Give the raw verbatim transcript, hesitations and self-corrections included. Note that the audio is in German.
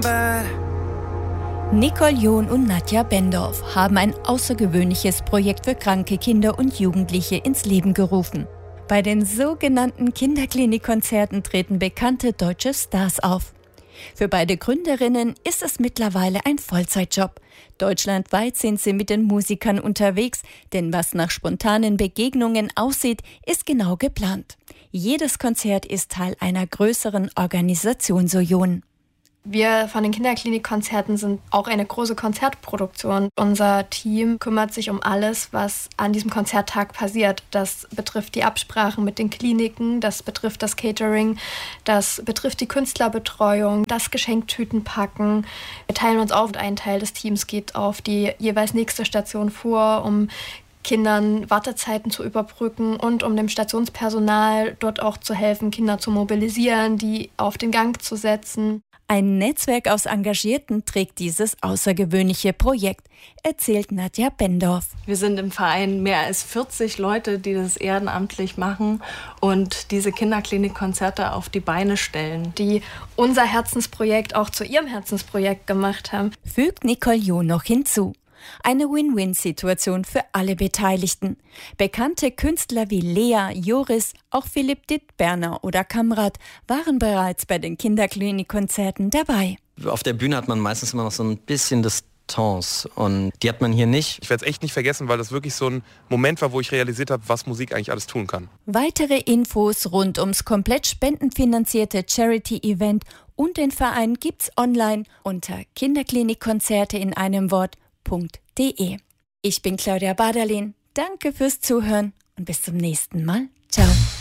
bed. Nicole John und Nadja Bendorf haben ein außergewöhnliches Projekt für kranke Kinder und Jugendliche ins Leben gerufen. Bei den sogenannten Kinderklinikkonzerten treten bekannte deutsche Stars auf. Für beide Gründerinnen ist es mittlerweile ein Vollzeitjob. Deutschlandweit sind sie mit den Musikern unterwegs, denn was nach spontanen Begegnungen aussieht, ist genau geplant. Jedes Konzert ist Teil einer größeren Organisation, so John. Wir von den Kinderklinikkonzerten sind auch eine große Konzertproduktion. Unser Team kümmert sich um alles, was an diesem Konzerttag passiert. Das betrifft die Absprachen mit den Kliniken, das betrifft das Catering, das betrifft die Künstlerbetreuung, das Geschenktütenpacken. Wir teilen uns auf, ein Teil des Teams geht auf die jeweils nächste Station vor, um Kindern Wartezeiten zu überbrücken und um dem Stationspersonal dort auch zu helfen, Kinder zu mobilisieren, die auf den Gang zu setzen. Ein Netzwerk aus Engagierten trägt dieses außergewöhnliche Projekt, erzählt Nadja Bendorf. Wir sind im Verein mehr als vierzig Leute, die das ehrenamtlich machen und diese Kinderklinikkonzerte auf die Beine stellen. Die unser Herzensprojekt auch zu ihrem Herzensprojekt gemacht haben. Fügt Nicole John noch hinzu. Eine Win-Win-Situation für alle Beteiligten. Bekannte Künstler wie Lea, Joris, auch Philipp Dittberner oder Kamrat waren bereits bei den Kinderklinikkonzerten dabei. Auf der Bühne hat man meistens immer noch so ein bisschen Distanz und die hat man hier nicht. Ich werde es echt nicht vergessen, weil das wirklich so ein Moment war, wo ich realisiert habe, was Musik eigentlich alles tun kann. Weitere Infos rund ums komplett spendenfinanzierte Charity-Event und den Verein gibt's online unter Kinderklinikkonzerte in einem Wort. .de. Ich bin Claudia Baderlin. Danke fürs Zuhören und bis zum nächsten Mal. Ciao.